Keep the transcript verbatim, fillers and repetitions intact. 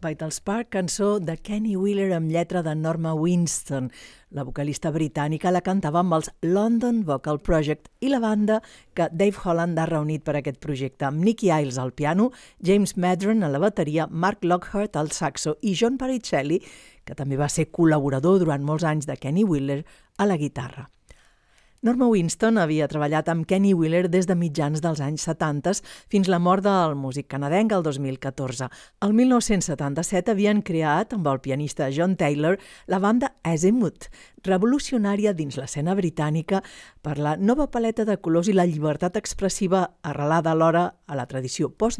Vital Spark, cançó de Kenny Wheeler amb lletra de Norma Winston. La vocalista britànica la cantava amb els London Vocal Project i la banda que Dave Holland ha reunit per aquest projecte, amb Nicky Iles al piano, James Madron a la bateria, Mark Lockhart al saxo i John Paricelli, que també va ser col·laborador durant molts anys de Kenny Wheeler, a la guitarra. Norma Winston havia treballat amb Kenny Wheeler des de mitjans dels anys setanta fins la mort del músic canadenc el dos mil catorze. El mil nou-cents setanta-set havien creat, amb el pianista John Taylor, la banda Azimuth, revolucionària dins l'escena britànica per la nova paleta de colors i la llibertat expressiva arrelada alhora a la tradició post